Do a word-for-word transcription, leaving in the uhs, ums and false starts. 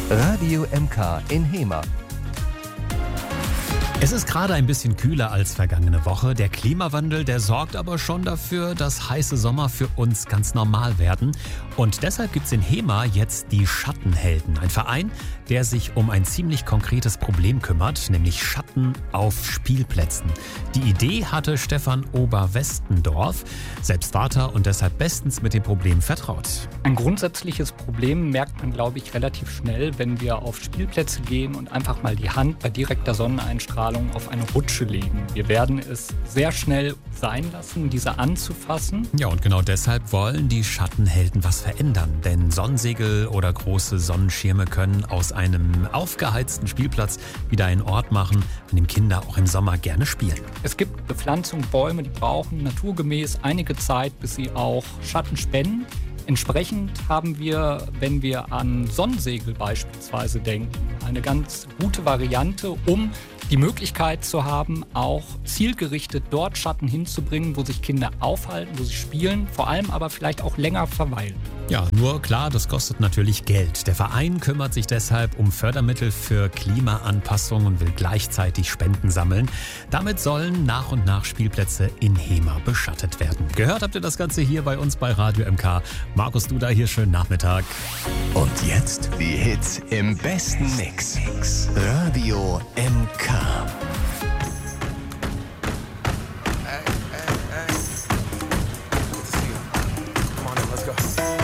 Radio M K in Hemer. Es ist gerade ein bisschen kühler als vergangene Woche. Der Klimawandel, der sorgt aber schon dafür, dass heiße Sommer für uns ganz normal werden. Und deshalb gibt es in Hemer jetzt die Schattenhelden. Ein Verein, der sich um ein ziemlich konkretes Problem kümmert, nämlich Schatten auf Spielplätzen. Die Idee hatte Stefan Ober-Westendorf, selbst Vater und deshalb bestens mit dem Problem vertraut. Ein grundsätzliches Problem merkt man, glaube ich, relativ schnell, wenn wir auf Spielplätze gehen und einfach mal die Hand bei direkter Sonneneinstrahlung auf eine Rutsche legen. Wir werden es sehr schnell sein lassen, diese anzufassen. Ja, und genau deshalb wollen die Schattenhelden was verändern. Denn Sonnensegel oder große Sonnenschirme können aus einem aufgeheizten Spielplatz wieder einen Ort machen, an dem Kinder auch im Sommer gerne spielen. Es gibt Bepflanzung, Bäume, die brauchen naturgemäß einige Zeit, bis sie auch Schatten spenden. Entsprechend haben wir, wenn wir an Sonnensegel beispielsweise denken, eine ganz gute Variante, um die Möglichkeit zu haben, auch zielgerichtet dort Schatten hinzubringen, wo sich Kinder aufhalten, wo sie spielen, vor allem aber vielleicht auch länger verweilen. Ja, nur klar, das kostet natürlich Geld. Der Verein kümmert sich deshalb um Fördermittel für Klimaanpassung und will gleichzeitig Spenden sammeln. Damit sollen nach und nach Spielplätze in Hemer beschattet werden. Gehört habt ihr das Ganze hier bei uns bei Radio M K. Markus Duda hier, schönen Nachmittag. Und jetzt die Hits im besten Mix. Radio M K.